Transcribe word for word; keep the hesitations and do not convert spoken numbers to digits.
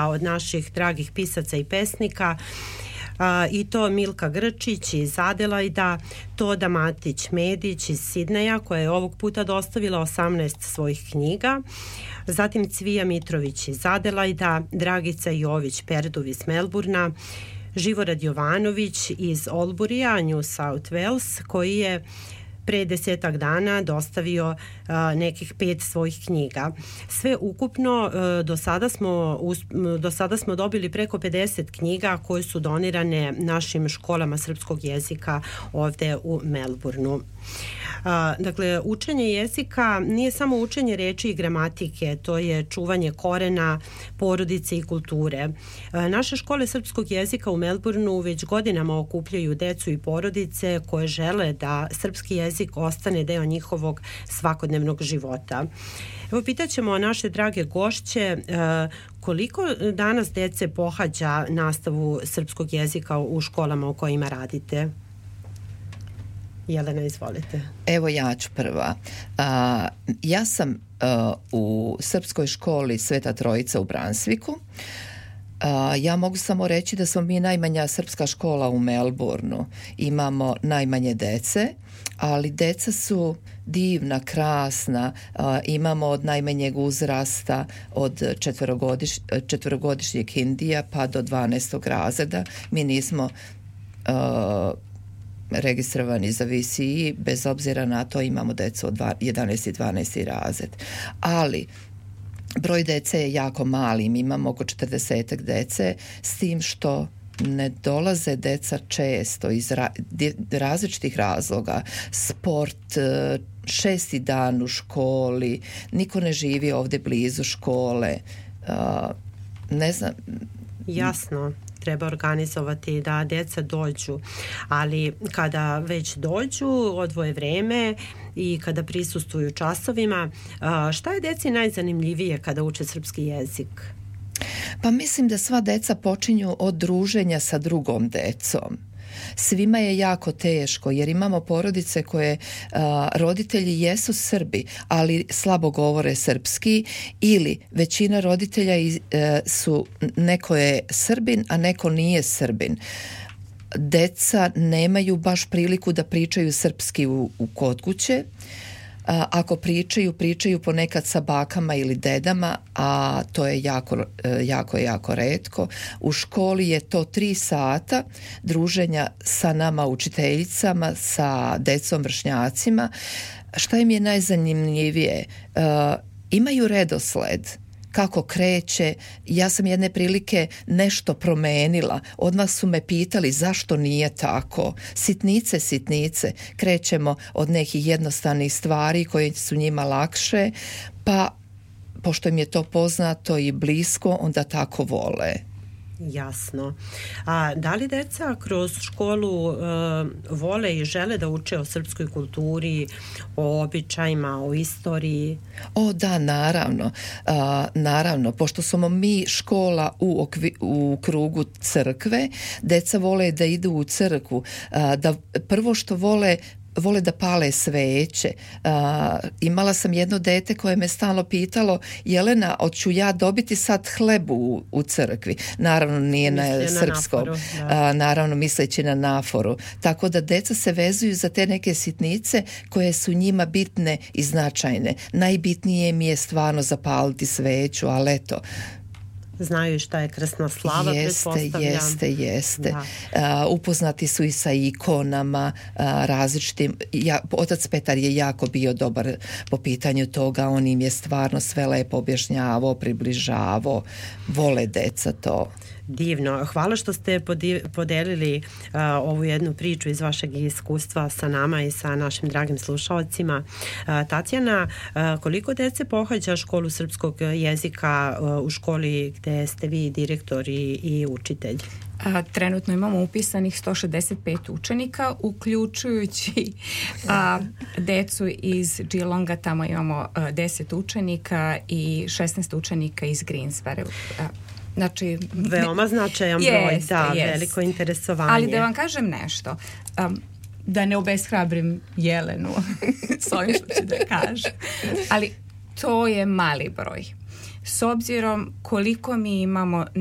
od naših dragih pisaca i pesnika. Uh, i to Milka Grčić iz Adelajda, Toda Matić-Medić iz Sidneja, koja je ovog puta dostavila osamnaest svojih knjiga, zatim Cvija Mitrović iz Adelajda, Dragica Jović-Perduv iz Melburna, Živorad Jovanović iz Olburija, New South Wales, koji je pre desetak dana dostavio uh, nekih pet svojih knjiga. Sve ukupno uh, do sada smo us, do sada smo dobili preko pedeset knjiga koje su donirane našim školama srpskog jezika ovde u Melbourneu. Uh, dakle, učenje jezika nije samo učenje reči i gramatike, to je čuvanje korena, porodice i kulture. Uh, naše škole srpskog jezika u Melbourneu već godinama okupljaju decu i porodice koje žele da srpski jezik ostane deo njihovog svakodnevnog života. Evo, pitaćemo naše drage gošće uh, koliko danas dece pohađa nastavu srpskog jezika u školama u kojima radite? Jelena, izvolite. Evo, ja ću prva. A, ja sam a, u srpskoj školi Sveta Trojica u Brunswicku. A, ja mogu samo reći da smo mi najmanja srpska škola u Melbourneu. Imamo najmanje dece, ali deca su divna, krasna. A, imamo od najmanjeg uzrasta od četvorogodiš, četvorogodišnjeg Hindija pa do dvanaestog razreda. Mi nismo a, registrovani za V C E, bez obzira na to imamo decu od jedanaesti i dvanaesti razred. Ali broj dece je jako mali, mi imamo oko četrdesetak dece, s tim što ne dolaze deca često iz ra- različitih razloga. Sport, šesti dan u školi, niko ne živi ovde blizu škole. Uh, ne znam. Jasno. Treba organizovati da deca dođu, ali kada već dođu, odvoje vreme i kada prisustvuju časovima, šta je deci najzanimljivije kada uče srpski jezik? Pa mislim da sva deca počinju od druženja sa drugom decom. Svima je jako teško jer imamo porodice koje a, roditelji jesu Srbi, ali slabo govore srpski, ili većina roditelja iz, a, su, neko je Srbin, a neko nije Srbin. Deca nemaju baš priliku da pričaju srpski u, u kod kuće. A, ako pričaju, pričaju ponekad sa bakama ili dedama, a to je jako, jako, jako retko. U školi je to tri sata druženja sa nama učiteljicama, sa decom vršnjacima. Šta im je najzanimljivije? A, imaju redosled kako kreće. Ja sam jedne prilike nešto promenila. Odmah su me pitali zašto nije tako. Sitnice, sitnice. Krećemo od nekih jednostavnih stvari koje su njima lakše, pa pošto im je to poznato i blisko, onda tako vole. Jasno. A da li deca kroz školu uh, vole i žele da uče o srpskoj kulturi, o običajima, o istoriji? O da, naravno. Uh, naravno, pošto smo mi škola u, okvi, u krugu crkve, deca vole da idu u crkvu. Uh, da prvo što vole vole da pale sveće. Uh, imala sam jedno dete koje me stalno pitalo: Jelena, hoću ja dobiti sad hleb u, u crkvi? Naravno nije na, na srpskom, naforu, da. uh, naravno misleći na naforu. Tako da deca se vezuju za te neke sitnice koje su njima bitne i značajne. Najbitnije mi je stvarno zapaliti sveću, ali eto, znaju šta je krsna slava, jeste, pretpostavljam. Jeste, jeste. Da. Uh, upoznati su i sa ikonama uh, različitim. Ja, otac Petar je jako bio dobar po pitanju toga. On im je stvarno sve lepo objašnjavao, približavao. Vole deca to. Divno. Hvala što ste podelili uh, ovu jednu priču iz vašeg iskustva sa nama i sa našim dragim slušalcima. Uh, Tatjana, uh, koliko dece pohađa školu srpskog jezika uh, u školi gde ste vi direktor i, i učitelj? A, trenutno imamo upisanih sto šezdeset pet učenika, uključujući a, decu iz Geelonga, tamo imamo a, deset učenika i šesnaest učenika iz Greensboro. A, Znači, veoma značajan broj, jest, da, jest. Veliko interesovanje. Ali da vam kažem nešto, um, da ne obeshrabrim Jelenu s ovim što ću da kažem, ali to je mali broj. s obzirom koliko mi imamo